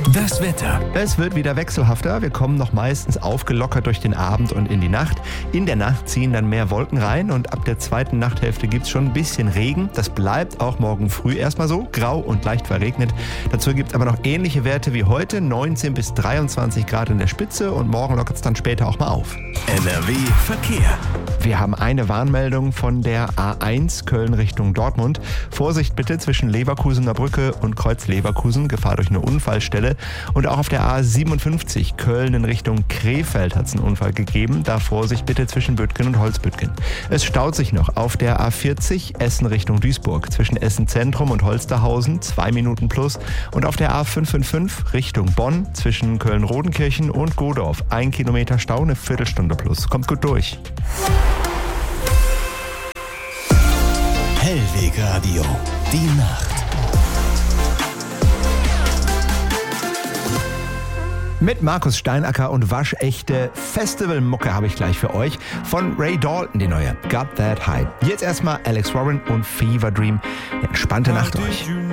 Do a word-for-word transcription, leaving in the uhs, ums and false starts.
Das Wetter. Es wird wieder wechselhafter. Wir kommen noch meistens aufgelockert durch den Abend und in die Nacht. In der Nacht ziehen dann mehr Wolken rein und ab der zweiten Nachthälfte gibt es schon ein bisschen Regen. Das bleibt auch morgen früh erstmal so, grau und leicht verregnet. Dazu gibt es aber noch ähnliche Werte wie heute, neunzehn bis dreiundzwanzig Grad in der Spitze und morgen lockert es dann später auch mal auf. N R W Verkehr. Wir haben eine Warnmeldung von der A eins Köln Richtung Dortmund. Vorsicht bitte zwischen Leverkusener Brücke und Kreuz Leverkusen, Gefahr durch eine Unfallstelle. Und auch auf der A siebenundfünfzig Köln in Richtung Krefeld hat es einen Unfall gegeben. Da Vorsicht bitte zwischen Büttgen und Holzbüttgen. Es staut sich noch auf der A vierzig Essen Richtung Duisburg zwischen Essen Zentrum und Holsterhausen, zwei Minuten plus. Und auf der A fünfhundertfünfundfünfzig Richtung Bonn zwischen Köln-Rodenkirchen und Godorf, ein Kilometer Stau, eine Viertelstunde plus. Kommt gut durch. Hellweg Radio. Die Nacht. Mit Markus Steinacker und waschechte Festivalmucke habe ich gleich für euch. Von Ray Dalton, die neue Got That High. Jetzt erstmal Alex Warren und Fever Dream. Eine entspannte Nacht euch.